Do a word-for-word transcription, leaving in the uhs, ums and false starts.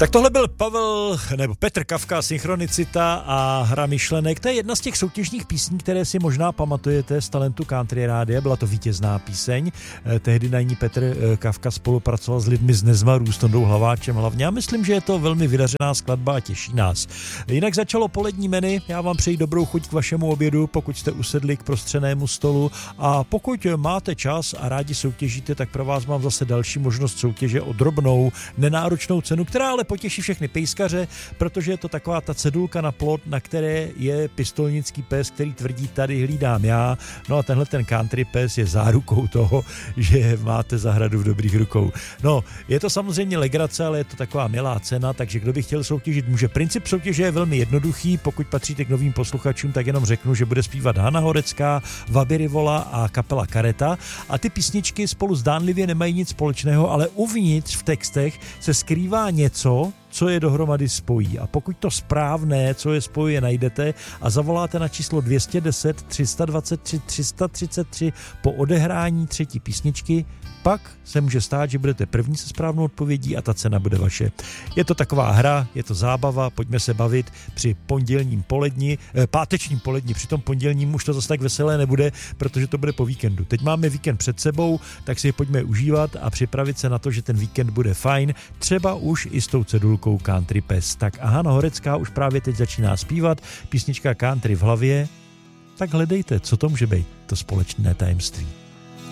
Tak tohle byl Pavel, nebo Petr Kafka, Synchronicita a Hra myšlenek. To je jedna z těch soutěžních písní, které si možná pamatujete z Talentu Country Rádia. Byla to vítězná píseň. Tehdy na ní Petr Kafka spolupracoval s lidmi z Nezmarů, s Tondou Hlaváčem hlavně. Já myslím, že je to velmi vydařená skladba a těší nás. Jinak začalo polední menu. Já vám přeji dobrou chuť k vašemu obědu, pokud jste usedli k prostřenému stolu. A pokud máte čas a rádi soutěžíte, tak pro vás mám zase další možnost soutěže o drobnou, nenáročnou cenu, která ale potěší všechny pejskaře, protože je to taková ta cedulka na plot, na které je pistolnický pes, který tvrdí, tady hlídám já. No a tenhle ten country pes je zárukou toho, že máte zahradu v dobrých rukou. No, je to samozřejmě legrace, ale je to taková milá cena, takže kdo by chtěl soutěžit, může. Princip soutěže je velmi jednoduchý, pokud patříte k novým posluchačům, tak jenom řeknu, že bude zpívat Hana Horecká, Vaby Rivola a kapela Kareta a ty písničky spolu zdánlivě nemají nic společného, ale uvnitř v textech se skrývá něco, co je dohromady spojí. A pokud to správné, co je spojuje, najdete a zavoláte na číslo dvě stě deset, tři sta dvacet tři, tři sta třicet tři po odehrání třetí písničky, pak se může stát, že budete první se správnou odpovědí a ta cena bude vaše. Je to taková hra, je to zábava, pojďme se bavit při pondělním poledni, eh, pátečním poledni, při tom pondělním už to zase tak veselé nebude, protože to bude po víkendu. Teď máme víkend před sebou, tak si je pojďme užívat a připravit se na to, že ten víkend bude fajn, třeba už i s tou cedulkou Country Pes. Tak a Hana Horecká už právě teď začíná zpívat, písnička Country v hlavě, tak hledejte, co to může být, to společné tajemství.